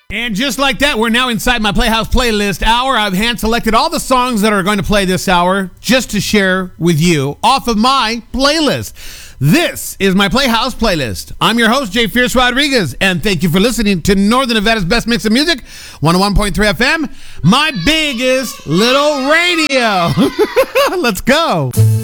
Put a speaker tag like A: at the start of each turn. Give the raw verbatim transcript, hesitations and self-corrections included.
A: And just like that, we're now inside my Playhouse playlist hour. I've hand selected all the songs that are going to play this hour just to share with you off of my playlist. This is my Playhouse playlist. I'm your host, Jay Fierce Rodriguez, and thank you for listening to Northern Nevada's best mix of music, one oh one point three F M, my biggest little radio. Let's go.